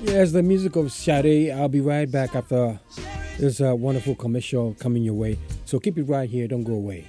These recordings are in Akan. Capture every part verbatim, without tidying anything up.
Yes, the music of Sade. I'll be right back after this uh, wonderful commercial coming your way. So keep it right here. Don't go away.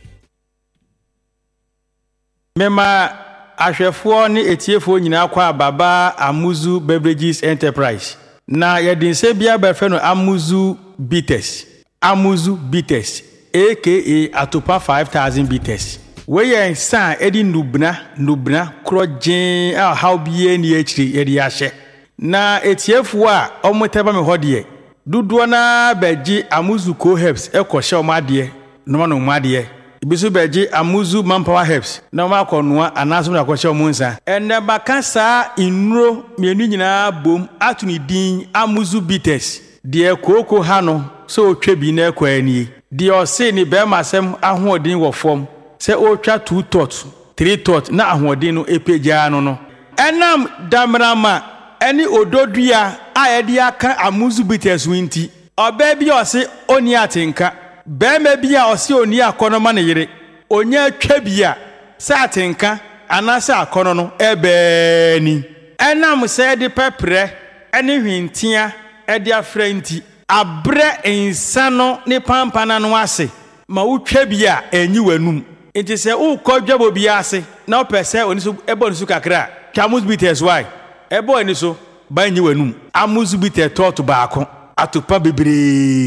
Mema ahwefo ne etiefo nyina kwa baba Amuzu Beverages Enterprise. Na yedinse bia befe no Amuzu Bitters. Amuzu Bitters aka Atopa five thousand Bitters. We yen san edi nubna nubna krojen a how bie ni akiri yedi ahye. Na etiefo a omoteba me hodie. Duduo na beji Amuzu Co Herbs ekoshe omade no no omade. Ibisu beji Amuzu Manpower Herbs na ma konoa anaso na kwose omunsa enne baka sa inuro mienu nyina bom atuni din Amuzu Bitters de koko ha no so otwa bi na ekwani de ose ni be masem ahoodin wo fom se otwa two tot three tot na ahoodin no epeja no no enam damrama eni ododua a yedi aka Amuzu Bitters winti oba bi ose oni atenka Beme bia osi oni akono ma ne yire onye atwa bia sa atenka anasa akono no ebe ni enam se de pepre ene hwintia e de afra nti abre insano ne pampana no ase ma wutwa bia enyi wanum nti se ukodwabo bia ase na opese oni so ebo ni so kakra Amuzu Bitters why ebo ni so ba enyi wanum Amuzu Bitters tot baako atopa bebre